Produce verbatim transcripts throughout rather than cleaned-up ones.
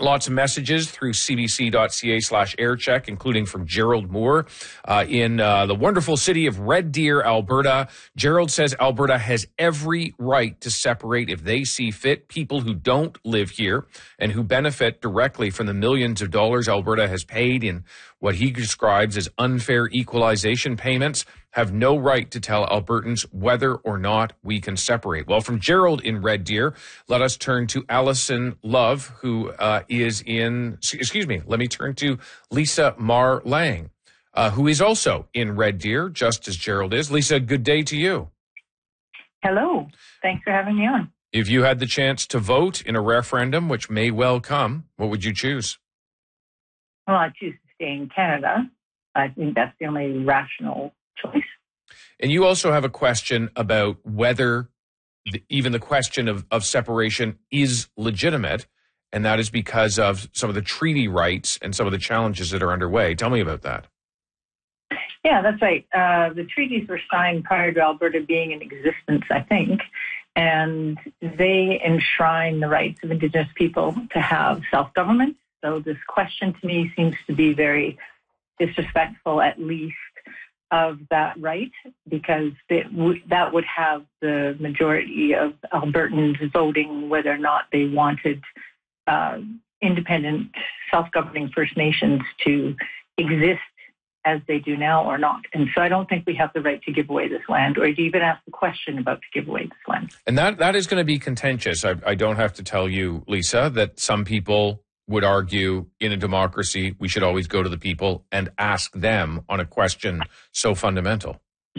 Lots of messages through cbc.ca slash aircheck, including from Gerald Moore uh, in uh, the wonderful city of Red Deer, Alberta. Gerald says Alberta has every right to separate, if they see fit, people who don't live here and who benefit directly from the millions of dollars Alberta has paid in what he describes as unfair equalization payments, have no right to tell Albertans whether or not we can separate. Well, from Gerald in Red Deer, let us turn to Allison Love, who uh, is in, excuse me, let me turn to Lisa Mar Lang, uh, who is also in Red Deer, just as Gerald is. Lisa, good day to you. Hello. Thanks for having me on. If you had the chance to vote in a referendum, which may well come, what would you choose? Well, I choose to stay in Canada. I think that's the only rational choice. And you also have a question about whether the, even the question of, of separation is legitimate, and that is because of some of the treaty rights and some of the challenges that are underway. Tell me about that. Yeah, that's right. Uh, the treaties were signed prior to Alberta being in existence, I think, and they enshrine the rights of Indigenous people to have self-government. So this question to me seems to be very disrespectful, at least, of that right, because it w- that would have the majority of Albertans voting whether or not they wanted uh, independent, self-governing First Nations to exist as they do now or not. And so I don't think we have the right to give away this land, or to even ask the question about to give away this land. And that that is going to be contentious. I, I don't have to tell you, Lisa, that some people would argue in a democracy we should always go to the people and ask them on a question so fundamental.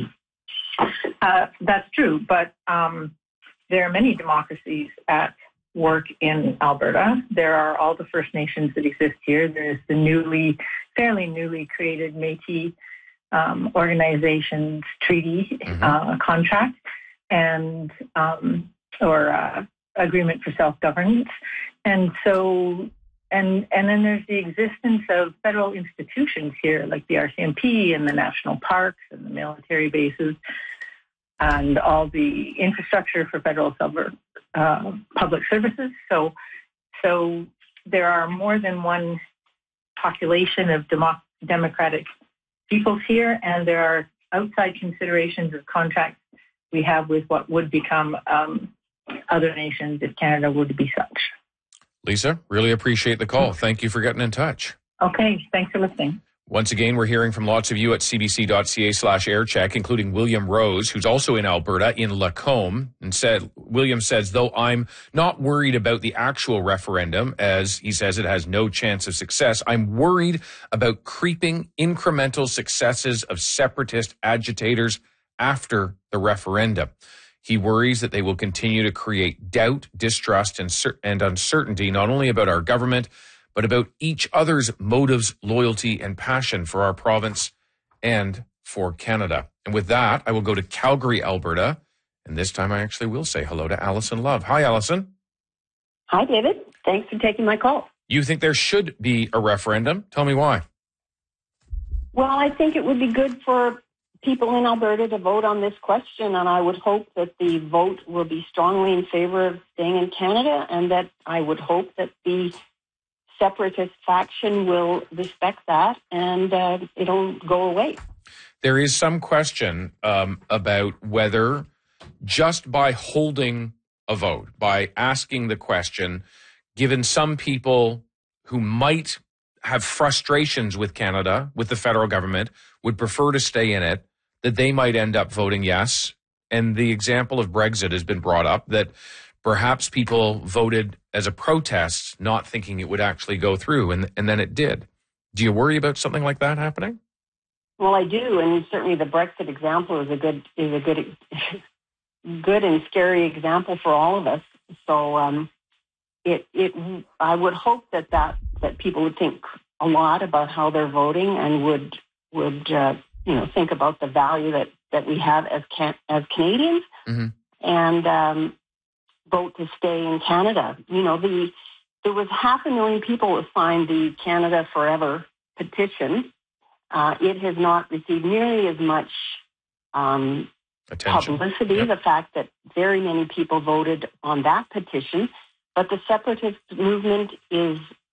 Uh, that's true, but um, there are many democracies at work in Alberta. There are all the First Nations that exist here. There's the newly, fairly newly created Métis um, Organizations Treaty mm-hmm. uh, contract and um, or uh, agreement for self-governance, and so. And and then there's the existence of federal institutions here, like the R C M P and the national parks and the military bases and all the infrastructure for federal silver, uh, public services. So, so there are more than one population of demo- democratic peoples here, and there are outside considerations of contracts we have with what would become um, other nations if Canada were to be such. Lisa, really appreciate the call. Thank you for getting in touch. Okay, thanks for listening. Once again, we're hearing from lots of you at cbc.ca slash aircheck, including William Rose, who's also in Alberta, in Lacombe, and said, William says, though I'm not worried about the actual referendum, as he says it has no chance of success, I'm worried about creeping incremental successes of separatist agitators after the referendum. He worries that they will continue to create doubt, distrust, and, cer- and uncertainty, not only about our government, but about each other's motives, loyalty, and passion for our province and for Canada. And with that, I will go to Calgary, Alberta, and this time I actually will say hello to Allison Love. Hi, Allison. Hi, David. Thanks for taking my call. You think there should be a referendum? Tell me why. Well, I think it would be good for people in Alberta to vote on this question, and I would hope that the vote will be strongly in favor of staying in Canada, and that I would hope that the separatist faction will respect that and uh, it'll go away. There is some question um, about whether just by holding a vote, by asking the question, given some people who might have frustrations with Canada, with the federal government, would prefer to stay in it, that they might end up voting yes. And the example of Brexit has been brought up, that perhaps people voted as a protest, not thinking it would actually go through, and, and then it did. Do you worry about something like that happening? Well, I do, and certainly the Brexit example is a good is a good good and scary example for all of us. So um, it it I would hope that, that that people would think a lot about how they're voting and would would uh, you know think about the value that, that we have as can, as Canadians, mm-hmm. and um, vote to stay in Canada. You know, the there was half a million people who signed the Canada Forever petition. Uh, it has not received nearly as much um, publicity, yep. The fact that very many people voted on that petition. But the separatist movement is